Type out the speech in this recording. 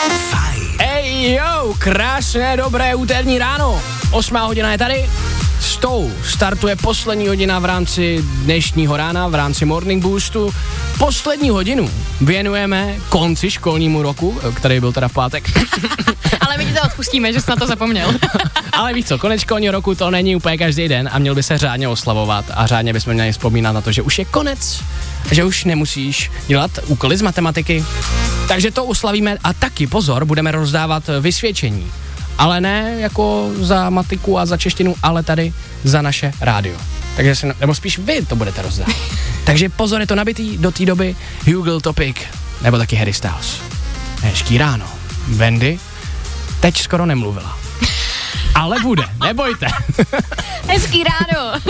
Fajn. Ej jo, krásné, dobré úterní ráno. 8 hodina je tady. S tou startuje poslední hodina v rámci dnešního rána, v rámci Morning Boostu. Poslední hodinu věnujeme konci školnímu roku, který byl teda v pátek. Ale my ti to odpustíme, že jsi na to zapomněl. Ale víš co, konec školního roku to není úplně každý den a měl by se řádně oslavovat a řádně bychom měli vzpomínat na to, že už je konec, že už nemusíš dělat úkoly z matematiky. Takže to uslavíme a taky pozor, budeme rozdávat vysvědčení. Ale ne jako za matiku a za češtinu, ale tady za naše rádio. Takže si, nebo spíš vy to budete rozdávat. Takže pozor, je to nabitý do té doby Google Topic, nebo taky Harry Styles. Hezký ráno. Wendy teď skoro nemluvila. Ale bude, nebojte. Hezký ráno.